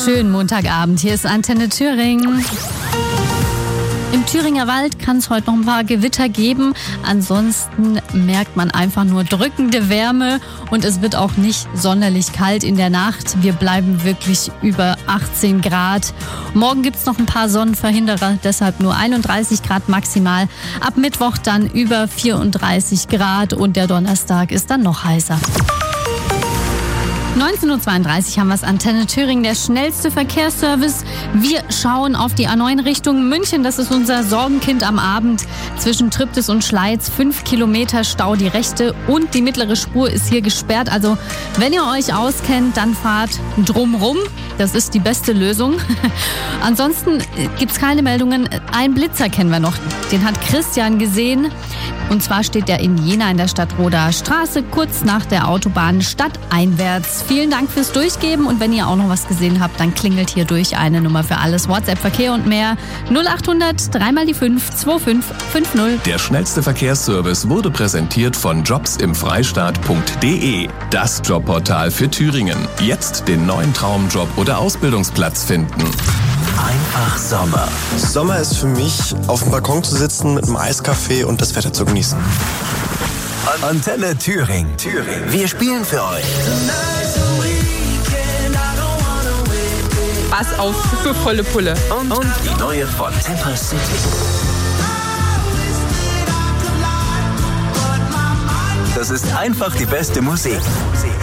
Schönen Montagabend, hier ist Antenne Thüringen. Im Thüringer Wald kann es heute noch ein paar Gewitter geben. Ansonsten merkt man einfach nur drückende Wärme und es wird auch nicht sonderlich kalt in der Nacht. Wir bleiben wirklich über 18 Grad. Morgen gibt es noch ein paar Sonnenverhinderer, deshalb nur 31 Grad maximal. Ab Mittwoch dann über 34 Grad und der Donnerstag ist dann noch heißer. 19:32 Uhr haben wir es, Antenne Thüringen, der schnellste Verkehrsservice. Wir schauen auf die A9 Richtung München. Das ist unser Sorgenkind am Abend. Zwischen Triptis und Schleiz 5 Kilometer Stau. Die rechte und die mittlere Spur ist hier gesperrt. Also wenn ihr euch auskennt, dann fahrt drumrum. Das ist die beste Lösung. Ansonsten gibt es keine Meldungen. Einen Blitzer kennen wir noch. Den hat Christian gesehen. Und zwar steht er in Jena in der Stadtroder Straße, kurz nach der Autobahn stadteinwärts. Vielen Dank fürs Durchgeben und wenn ihr auch noch was gesehen habt, dann klingelt hier durch eine Nummer für alles. WhatsApp, Verkehr und mehr 0800 3x5 2550. Der schnellste Verkehrsservice wurde präsentiert von jobsimfreistaat.de. Das Jobportal für Thüringen. Jetzt den neuen Traumjob oder Ausbildungsplatz finden. Einfach Sommer. Sommer ist für mich, auf dem Balkon zu sitzen mit einem Eiskaffee und das Wetter zu genießen. Antenne Thüringen. Wir spielen für euch. Pass auf für volle Pulle. Und die neue von Temper City. Das ist einfach die beste Musik.